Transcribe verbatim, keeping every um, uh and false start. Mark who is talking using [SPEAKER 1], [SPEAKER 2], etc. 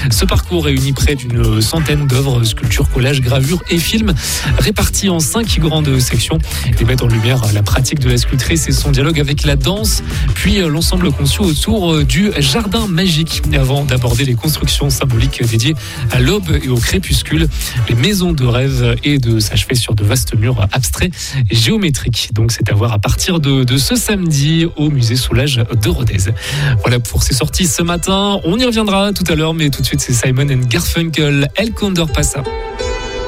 [SPEAKER 1] Ce parcours réunit près d'une centaine d'œuvres, sculptures, collages, gravures et films répartis en cinq grandes sections. Il met en lumière la pratique de la sculptrice et son dialogue avec la danse, puis l'ensemble conçu autour du jardin magique. Avant d'aborder les constructions symboliques dédiées à l'aube et au crépuscule, les maisons de rêve et de s'achever sur de vastes murs abstraits et géométriques. Donc c'est à voir à partir de, de ce samedi au musée Soulages de Rodez. Voilà pour ces sorties ce matin. On y reviendra tout à l'heure, mais tout de suite c'est Simon and Garfunkel, El Condor Pasa.